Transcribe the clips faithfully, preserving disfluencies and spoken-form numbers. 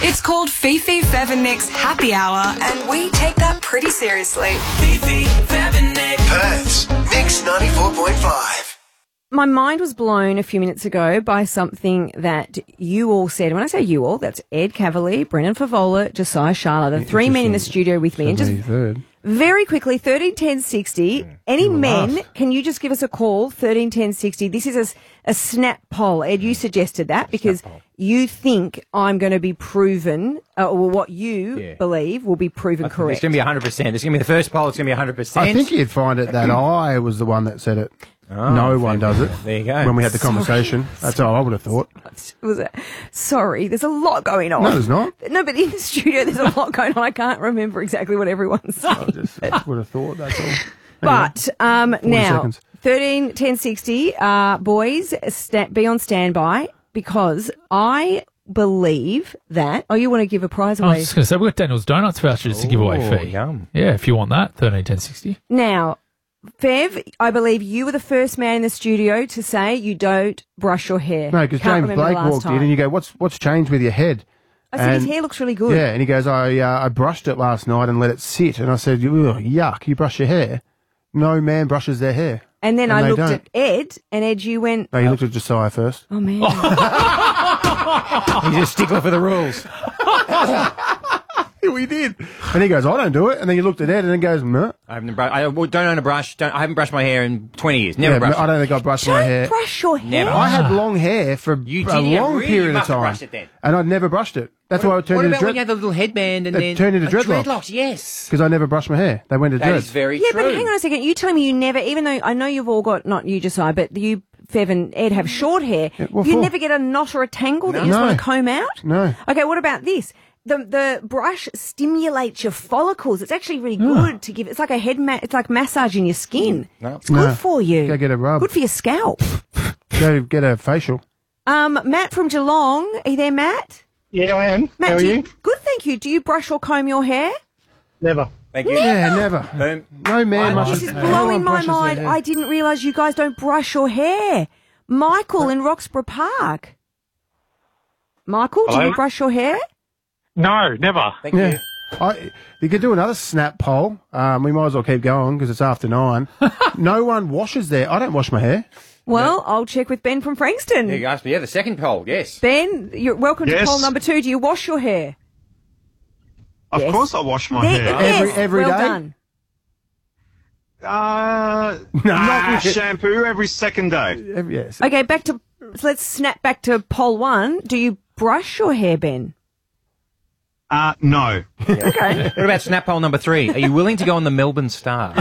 It's called Fifi, Fev and Nick's Happy Hour, and we take that pretty seriously. Fifi, Fev and Nick. Perth's Mix ninety-four point five. My mind was blown a few minutes ago by something that you all said. When I say you all, that's Ed Cavalier, Brennan Favola, Josiah Sharla, the three men in the studio with me. And just very quickly, thirteen ten sixty. Any men, can you just give us a call, thirteen ten sixty? This is a, a snap poll. Ed, you suggested that because you think I'm going to be proven, uh, or what you Yeah. believe will be proven correct. It's going to be one hundred percent. It's going to be the first poll. It's going to be one hundred percent. I think you'd find it that I was the one that said it. Oh, no one does it. There you go. When we had the conversation. That's how I would have thought. Was it? Sorry, there's a lot going on. No, there's not. No, but in the studio, there's a lot going on. I can't remember exactly what everyone's saying. I just would have thought, that's all. But um, now, seconds. thirteen ten sixty, uh, boys, sta- be on standby because I believe that. Oh, you want to give a prize I was away? just going to say, we've got Daniel's Donuts vouchers to give away Ooh, fee. yum. Yeah, if you want that, thirteen ten sixty. Now, Fev, I believe you were the first man in the studio to say you don't brush your hair. No, because Can't James remember the Blake last walked time. in and you go, what's what's changed with your head? I said his And- hair looks really good. Yeah, and he goes, I uh, I brushed it last night and let it sit. And I said, "Ugh, yuck, you brush your hair? No man brushes their hair. And then And I they looked don't. at Ed, and Ed, you went, No, you looked at Josiah first. oh, man. He's a stickler for the rules. We did. And he goes, I don't do it. And then you looked at Ed and then goes, meh. I haven't. Br- I don't own a brush. Don't, I haven't brushed my hair in twenty years. Never Yeah, brushed. I don't think I brushed my hair. Don't brush your hair. Never. I had long hair for You a did, yeah, long really? period You of must have time. brushed it then. And I'd never brushed it. That's why I turned What into about when you dread had the little headband and It then turned into Oh, dreadlocks. dreadlocks, yes. because I never brushed my hair. They went to That dread. is very Yeah, true. but hang on a second. You telling me you never, even though I know you've all got, not you, Josiah, but you, Fev and Ed, have short hair, what you for? never get a knot or a tangle that you just No. want to comb out? No. Okay, what about this? The the brush stimulates your follicles. It's actually really good to give. It's like a head ma- It's like massaging your skin. No. It's good No. for you. Go get a rub. Good for your scalp. Go get a facial. Um, Matt from Geelong. Are you there, Matt? Yeah, I am. Matt, How are do you? Good, thank you. Do you brush or comb your hair? Never. Thank you. Yeah, never. Boom. No man I- must. This is no blowing one my brushes their mind. hair. I didn't realise you guys don't brush your hair. Michael in Roxburgh Park. Michael, do Hello? you brush your hair? No, never. Thank Yeah. you. I, you could do another snap poll. Um, we might as well keep going because it's after nine. No one washes their. I don't wash my hair. Well, I'll check with Ben from Frankston. There you go. Yeah, the second poll. Yes. Ben, you're welcome to Yes. poll number two. Do you wash your hair? Of Yes. course I wash my There- hair. yes, Every- every well day? done. Uh, not with shampoo every second day. Every- Yes. Okay, back to so let's snap back to poll one. Do you brush your hair, Ben? Uh, no. Okay. What about snap poll number three? Are you willing to go on the Melbourne Star?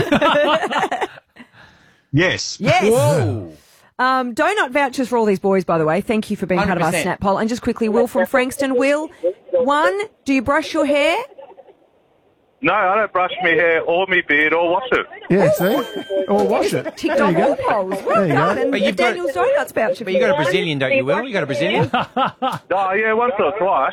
Yes. Yes. Whoa. Um, donut vouchers for all these boys, by the way. Thank you for being part of our one hundred percent. snap poll. And just quickly, Will from Frankston. Will, one, do you brush your hair? No, I don't brush my hair or my beard or wash it. Yeah, see? Or wash it. Ticked There off you all go. polls. Well There you done. go. And But the you've got- Daniel's Donuts voucher. But you got a Brazilian, don't you, Will? You got a Brazilian? Oh, yeah, once or twice.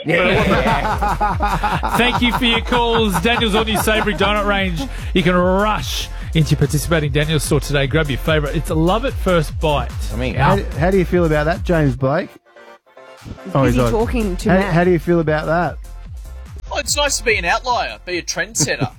Thank you for your calls. Daniel's all new Savoury Donut range. You can rush into your participating Daniel's store today. Grab your favourite. It's a love at first bite. I mean, How, do- how do you feel about that, James Blake? Oh, Busy on. talking to How, Matt. how do you feel about that? Oh, it's nice to be an outlier, be a trendsetter.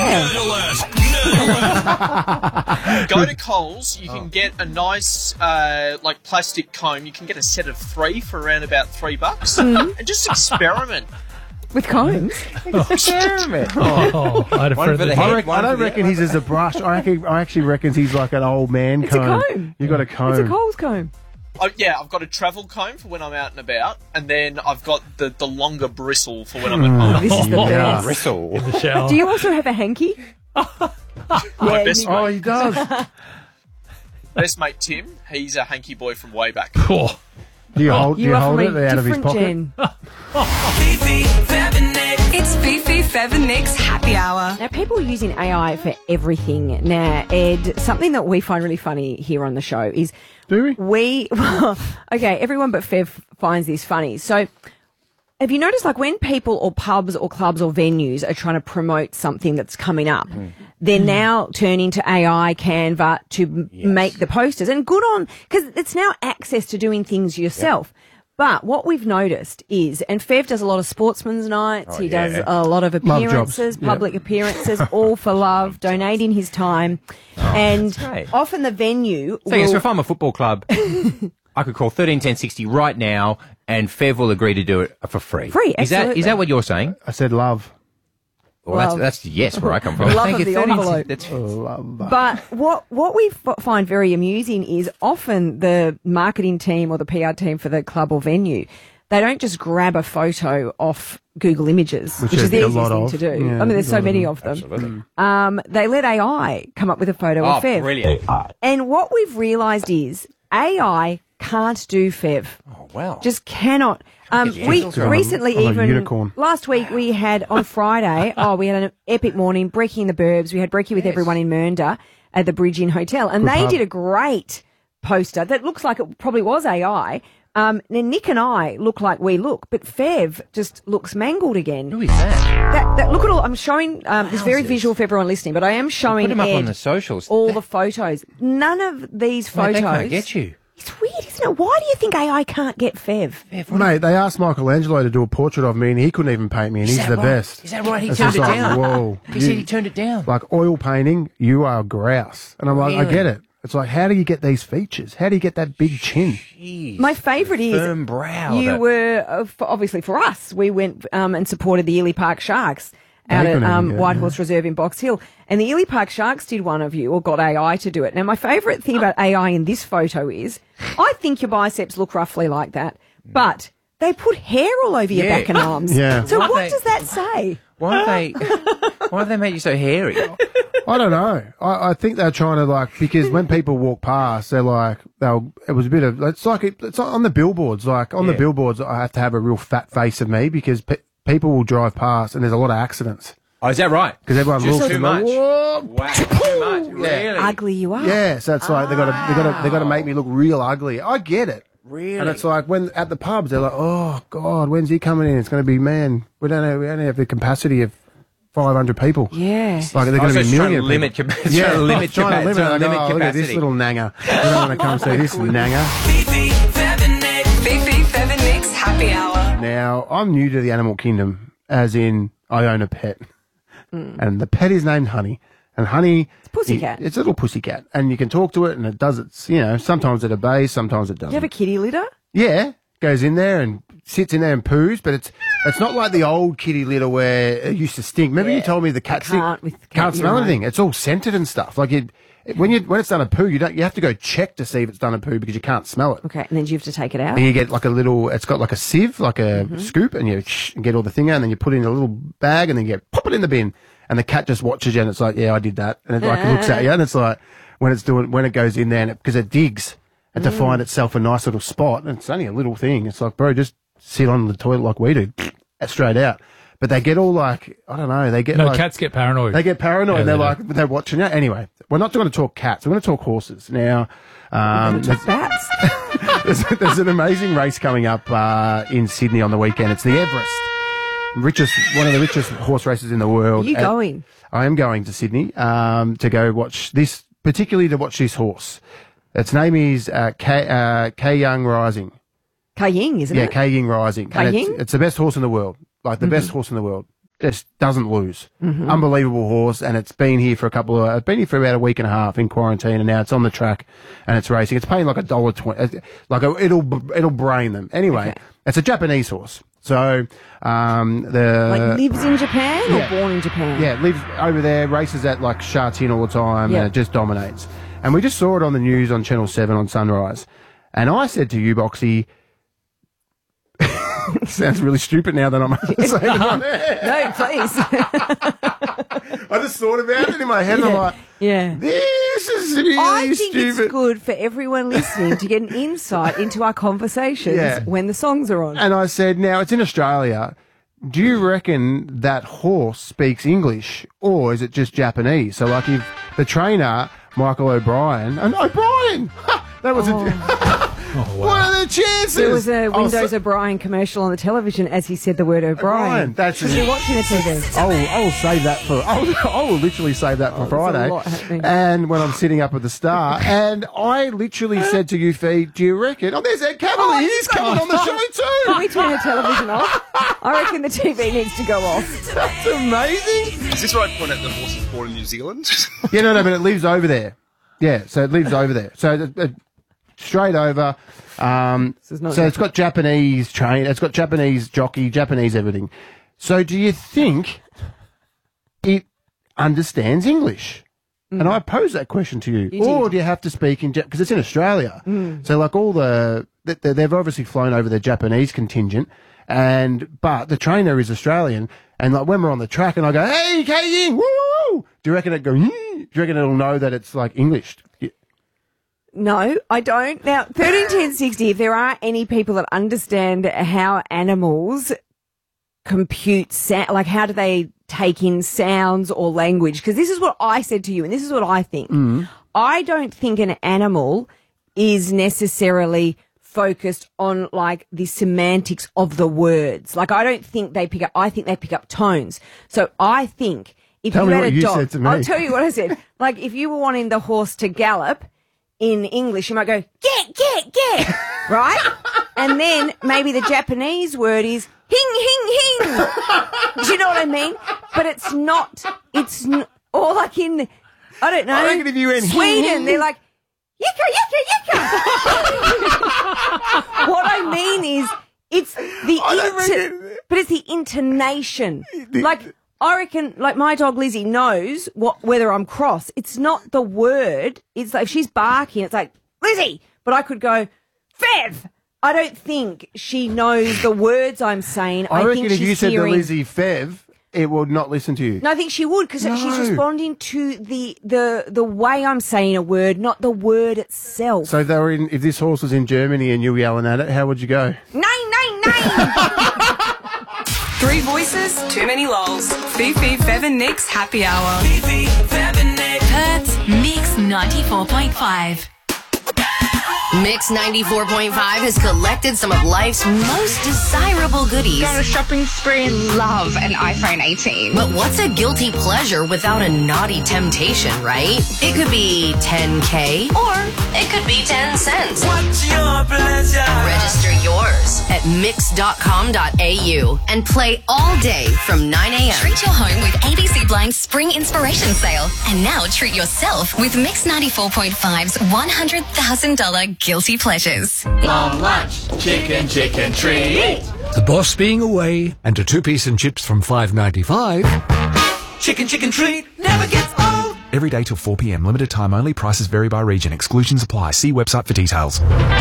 Go to Coles, you can get a nice, uh, like, plastic comb. You can get a set of three for around about three bucks. And just experiment. With combs? experiment. Oh, I had a One friend for the that- head. I, reckon, one I don't for the reckon other. he's as a brush. I, reckon, I actually reckon he's like an old man It's a comb. comb. You got a comb. It's a Coles comb. Oh, yeah, I've got a travel comb for when I'm out and about, and then I've got the, the longer bristle for when I'm at home. This is the Yeah. best. Bristle. in the shower. Do you also have a hanky? My best, Oh, mate, he does. best mate Tim, he's a hanky boy from way back. Oh, Do you hold, do You you are hold from it a out of his different pocket? gen. Fifi, Fev and Nick. It's Fifi, Fev and Nick's Happy Hour. Now, people are using A I for everything. Now, Ed, something that we find really funny here on the show is Do we? we, well, okay, everyone but Fev finds this funny. So, have you noticed, like, when people or pubs or clubs or venues are trying to promote something that's coming up, they're now turning to A I, Canva to m- make the posters. And good on, because it's now access to doing things yourself. But what we've noticed is, and Fev does a lot of sportsman's nights, Oh, he yeah. does a lot of Love appearances, jobs. Yeah. public appearances, all for love, donating his time. and that's great. often the venue So, yeah, will- so if I'm a football club, I could call thirteen ten sixty right now, and Fev will agree to do it for free. Free, Is that absolutely. is that what you're saying? I said love. Well, that's Love. that's yes where I come from. Love Thank of you, the thirteen envelope. That's Love. But what what we f- find very amusing is often the marketing team or the P R team for the club or venue, they don't just grab a photo off Google Images, which, Which is there's the a easiest lot thing of. to do. Yeah, I mean, there's so there's a lot many of of them. Um, they let A I come up with a photo oh, of Fev. brilliant! And what we've realised is A I can't do Fev. Oh wow! Just cannot. Um, Get your we filter on. recently I'm a even unicorn. last week we had on Friday. oh, we had an epic morning, brekkie in the burbs. We had brekkie with everyone in Mernda at the Bridge Inn Hotel, and Good they pub. did a great poster that looks like it probably was A I. Um, then Nick and I look like we look, but Fev just looks mangled again. Who is that? That, that, look at all. I'm showing um, this very Wowzers. visual for everyone listening, but I am showing Put him up Ed on the socials. all That- the photos. None of these Mate, photos. they can't get you. It's weird, isn't it? Why do you think A I can't get Fev? Mate, they asked Michelangelo to do a portrait of me, and he couldn't even paint me, and Is he's that the right? best. Is that right? He It's turned just it like, down. Whoa. He You- said he turned it down. Like oil painting, you are grouse. And I'm like, I Really? get it. It's like, how do you get these features? How do you get that big chin? Jeez. My favourite is firm brow. you that- were uh, for, obviously for us. We went um, and supported the Ely Park Sharks out They at couldn't um, even go, Whitehorse Reserve in Box Hill, and the Ely Park Sharks did one of you or got A I to do it. Now, my favourite thing about A I in this photo is I think your biceps look roughly like that, but they put hair all over your Yeah. back and arms. Yeah. So Why what they- does that say? Why have they? Why have they made you so hairy? I don't know. I, I think they're trying to like, because when people walk past, they're like, they'll, it was a bit of, it's like, it's on the billboards. Like on the Yeah. billboards, I have to have a real fat face of me because pe- people will drive past and there's a lot of accidents. Oh, is that right? Because everyone Just looks too and they're much. like, "Whoa." Wow, too much. Really? Ugly you are. Yeah, so it's like they got to they got to they got to make me look real ugly. I get it. Really? And it's like when at the pubs they're like, "Oh God, when's he coming in? It's going to be man. We don't know. We only have the capacity of five hundred people. Yeah. Like they're Oh, going so to be it's trying million to limit people. capa- it's trying to limit trying to capa- limit. trying to I go, limit oh, look at this capacity." little nanger. We don't want to come see this nanger. Fifi, Fev and Nick. Fifi, Fev and Nick's Happy Hour. Now I'm new to the animal kingdom, as in I own a pet, and the pet is named Honey. And Honey, it's pussycat. It's a little pussycat, and you can talk to it, and it does its. You know, sometimes it obeys, sometimes it doesn't. Do you have a kitty litter? Yeah, goes in there and sits in there and poos, but it's it's not like the old kitty litter where it used to stink. Remember you told me the cat stink- can't with the cat can't smell urine. anything. It's all scented and stuff. Like you, when you when it's done a poo, you don't you have to go check to see if it's done a poo because you can't smell it. Okay, and then do you have to take it out? And you get like a little, it's got like a sieve, like a Mm-hmm. scoop, and you sh- and get all the thing out, and then you put it in a little bag, and then you get, pop it in the bin, and the cat just watches you, and it's like, yeah, I did that, and it like looks at you, and it's like when it's doing when it goes in there, and because it, it digs and to Mm. find itself a nice little spot, and it's only a little thing. It's like, bro, just sit on the toilet like we do, straight out. But they get all like, I don't know, they get No, like, cats get paranoid. they get paranoid, Yeah, and they're they like, do. they're watching you. Anyway, we're not going to talk cats. We're going to talk horses now. Um, Talk bats. there's, there's an amazing race coming up uh, in Sydney on the weekend. It's the Everest, richest, one of the richest horse races in the world. You And going? I am going to Sydney um, to go watch this, particularly to watch this horse. Its name is uh, K, uh, K Young Rising. Kaying, isn't Yeah, it? K Ying Rising. And it's, Kaying? it's the best horse in the world, like the Mm-hmm. best horse in the world. Just doesn't lose. Unbelievable horse, and it's been here for a couple of. It's been here for about a week and a half in quarantine, and now it's on the track and it's racing. It's paying like a dollar twenty. Like a, it'll it'll brain them. Anyway, Okay. it's a Japanese horse, so um, the Like lives in Japan or yeah. born in Japan? yeah, lives over there, races at like Sha Tin all the time, Yeah. and it just dominates. And we just saw it on the news on Channel seven on Sunrise. And I said to you, Boxy, sounds really stupid now that I'm saying it on air. No, please. I just thought about it in my head, and I'm Yeah. like, yeah. this is really I think stupid. it's good for everyone listening to get an insight into our conversations Yeah. when the songs are on. And I said, now it's in Australia. Do you reckon that horse speaks English or is it just Japanese? So, like, if the trainer, Michael O'Brien, and O'Brien, ha, that was a, Oh, wow. What are the chances? There was a I'll Windows sa- O'Brien commercial on the television as he said the word O'Brien. O'Brien, that's Because you're watching the T V. I will, I will save that for. I will, I will literally save that for Oh, there's a Friday. lot happening. And when I'm sitting up at the Star, and I literally said to you, Fee, do you reckon? Oh, there's Ed Cavalier. He's coming on the show Can too. we turn the television off? I reckon the T V needs to go off. That's amazing. Is this where I point out the horse is born in New Zealand? Yeah, no, no, but it lives over there. Yeah, so it lives over there. So it, it, straight over. Um, is not so it's got Japanese train. It's got Japanese jockey, Japanese everything. So do you think it understands English? Mm. And I pose that question to you. You or did. do you have to speak in, because it's in Australia. Mm. So like all the, they, they've obviously flown over the Japanese contingent, and, but the trainer is Australian. And like when we're on the track and I go, hey, Kay Ying, woo, woo, woo, do you reckon it go, do you reckon it'll know that it's like English? Yeah. No, I don't. Now, thirteen ten sixty, if there are any people that understand how animals compute sound, like how do they take in sounds or language? Because this is what I said to you, and this is what I think. Mm. I don't think an animal is necessarily focused on like the semantics of the words. Like I don't think they pick up, I think they pick up tones. So I think if Tell you me had what a you dog, said to me. I'll tell you what I said. Like if you were wanting the horse to gallop in English, you might go, get, get, get, right? And then maybe the Japanese word is hing, hing, hing. Do you know what I mean? But it's not, it's, n- or like in, I don't know, I reckon if you went Sweden, hing, hing. they're like, yicka, yicka, yicka. What I mean is, it's the, I don't inter- reckon- but it's the intonation. Like, I reckon, like my dog Lizzie knows what whether I'm cross. It's not the word. It's like if she's barking, it's like Lizzie. But I could go, Fev. I don't think she knows the words I'm saying. I, I reckon think if she's you said hearing... to Lizzie Fev, it would not listen to you. No, I think she would because she's No. responding to the, the the way I'm saying a word, not the word itself. So if they were in, if this horse was in Germany and you were yelling at it, how would you go? Nine, nine, nine. Three voices, too many lols. Fifi, Fev and Nick's happy hour. Fifi, Fev and Nick. Perth's Mix ninety-four point five. Mix ninety-four point five has collected some of life's most desirable goodies. Go on a shopping spree and love an iPhone eighteen. But what's a guilty pleasure without a naughty temptation, right? It could be ten K or it could be ten cents. What's your pleasure? Register yours at mix dot com dot a u and play all day from nine a.m. Treat your home with A B C Blind Spring Inspiration Sale. And now treat yourself with Mix ninety-four point five's one hundred thousand dollars Guilty Pleasures. Long lunch, chicken, chicken treat. The boss being away and a two-piece and chips from five ninety-five. Chicken, chicken treat never gets old. Every day till four p.m. Limited time only. Prices vary by region. Exclusions apply. See website for details.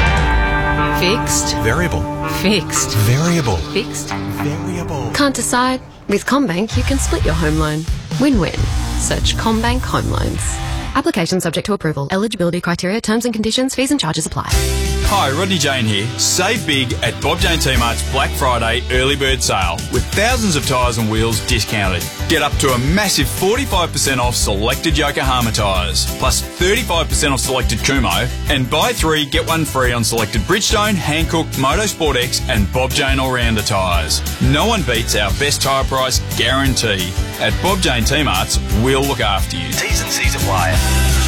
Fixed. Variable. Fixed. Variable. Fixed. Variable. Can't decide? With CommBank, you can split your home loan. Win-win. Search CommBank Home Loans. Application subject to approval. Eligibility criteria, terms and conditions, fees and charges apply. Hi, Rodney Jane here. Save big at Bob Jane T-Mart's Black Friday early bird sale with thousands of tyres and wheels discounted. Get up to a massive forty-five percent off selected Yokohama tyres, plus thirty-five percent off selected Kumo, and buy three, get one free on selected Bridgestone, Hankook, Motorsport X and Bob Jane All-Rounder tyres. No one beats our best tyre price guarantee. At Bob Jane T-Mart's, we'll look after you. T's and C's apply.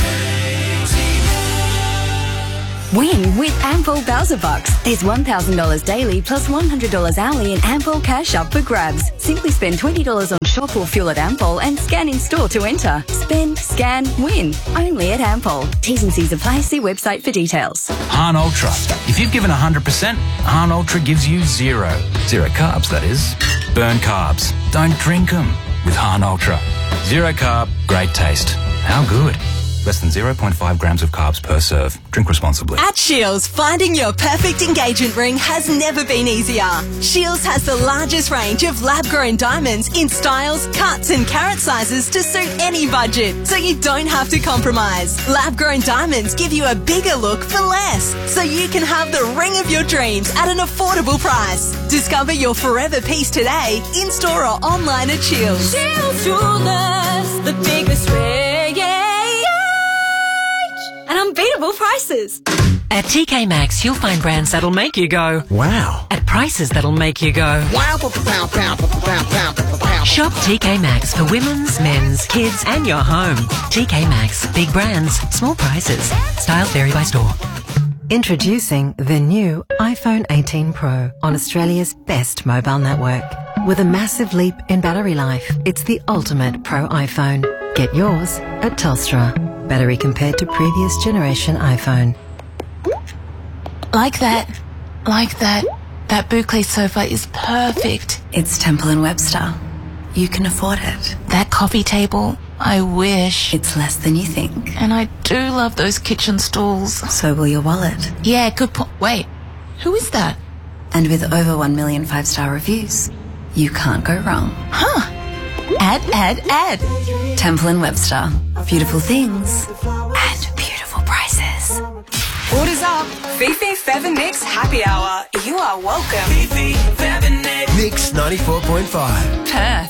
Win with Ampol Bowser Bucks. There's one thousand dollars daily plus one hundred dollars hourly in Ampol cash up for grabs. Simply spend twenty dollars on shop or fuel at Ampol and scan in store to enter. Spend, scan, win. Only at Ampol. T's and C's apply. See website for details. Han Ultra. If you've given one hundred percent, Han Ultra gives you zero. Zero carbs, that is. Burn carbs. Don't drink them with Han Ultra. Zero carb, great taste. How good? Less than zero point five grams of carbs per serve. Drink responsibly. At Shields, finding your perfect engagement ring has never been easier. Shields has the largest range of lab-grown diamonds in styles, cuts and carat sizes to suit any budget, so you don't have to compromise. Lab-grown diamonds give you a bigger look for less, so you can have the ring of your dreams at an affordable price. Discover your forever piece today, in-store or online at Shields. Shields Jewelers, the biggest range and unbeatable prices. At T K Maxx, you'll find brands that'll make you go, wow, at prices that'll make you go, wow. Pow, pow, pow, pow, pow, pow, pow. Shop T K Maxx for women's, men's, kids and your home. T K Maxx. Big brands, small prices. Styles vary by store. Introducing the new iPhone eighteen Pro on Australia's best mobile network. With a massive leap in battery life, it's the ultimate Pro iPhone. Get yours at Telstra. Battery compared to previous generation iPhone. Like that. Like that. That boucle sofa is perfect. It's Temple and Webster. You can afford it. That coffee table, I wish. It's less than you think. And I do love those kitchen stools. So will your wallet. Yeah, good point. Wait, who is that? And with over one million five-star reviews, you can't go wrong. Huh. Add, add, add. Temple and Webster. Beautiful things at beautiful prices. Orders up. Fifi, Fev and Nick's Happy Hour. You are welcome. Fifi, Fev and Nick. Mix ninety-four point five. Perth.